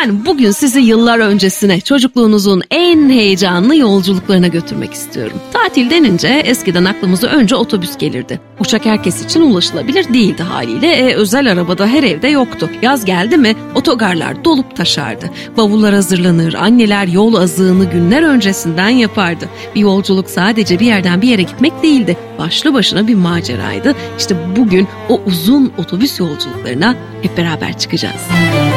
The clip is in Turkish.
Efendim bugün sizi yıllar öncesine, çocukluğunuzun en heyecanlı yolculuklarına götürmek istiyorum. Tatil denince eskiden aklımıza önce otobüs gelirdi. Uçak herkes için ulaşılabilir değildi haliyle. Özel arabada her evde yoktu. Yaz geldi mi otogarlar dolup taşardı. Bavullar hazırlanır, anneler yol azığını günler öncesinden yapardı. Bir yolculuk sadece bir yerden bir yere gitmek değildi. Başlı başına bir maceraydı. İşte bugün o uzun otobüs yolculuklarına hep beraber çıkacağız.